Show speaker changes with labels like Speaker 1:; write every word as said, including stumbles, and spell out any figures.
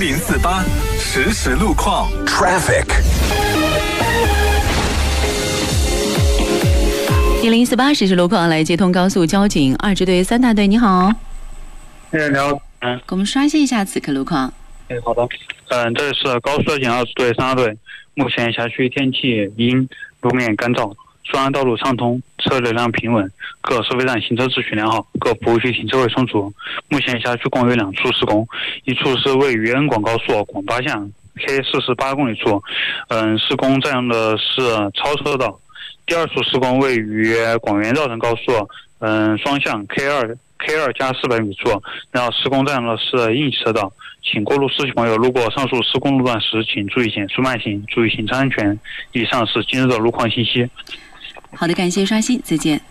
Speaker 1: 零四八实时路况 Traffic。
Speaker 2: 一零四八实时路况来接通高速交警二支队三大队，你好。
Speaker 3: 哎，你好，嗯，
Speaker 2: 给我们刷新一下此刻路况。
Speaker 3: 哎，好的，嗯，这里是高速交警二支队三大队，目前辖区天气阴，路面干燥，双安道路畅通，车流量平稳，各收费站行车秩序良好，各服务区停车位充足。目前辖区共有两处施工，一处是位于恩广高速广八巷 K 四十八公里处，嗯，施工占用的是超车道。第二处施工位于广元绕城高速，嗯，双向 K 二 K 二加四百米处，然后施工占用的是硬车道。请过路司机朋友路过上述施工路段时，请注意减速慢行，注意行车安全。以上是今日的路况信息。
Speaker 2: 好的，感谢刷新，再见。